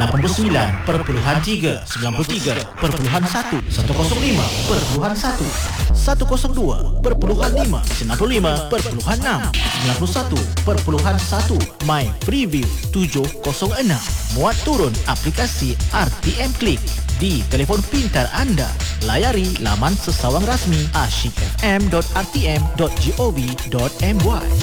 89.3, 93.1, 105.1, 102.5, 95.6, 91.1, My Preview 706. Muat turun aplikasi RTM Klik di telefon pintar anda. Layari laman sesawang rasmi asyikfm.rtm.gov.my.